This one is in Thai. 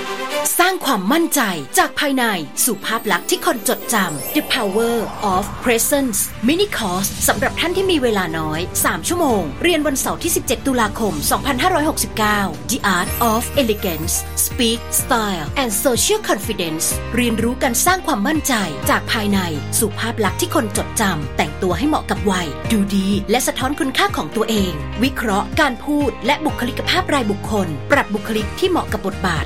สร้างความมั่นใจจากภายในสู่ภาพลักษณ์ที่คนจดจำ The Power of Presence Mini Course สำหรับท่านที่มีเวลาน้อย 3 ชั่วโมง เรียนวันเสาร์ที่ 17 ตุลาคม 2569 The Art of Elegance Speak Style and Social Confidence เรียนรู้การสร้างความมั่นใจจากภายในสู่ภาพลักษณ์ที่คนจดจำแต่งตัวให้เหมาะกับวัยดูดีและสะท้อนคุณค่าของตัวเองวิเคราะห์การพูดและบุคลิกภาพรายบุคคลปรับบุคลิกที่เหมาะกับบทบาท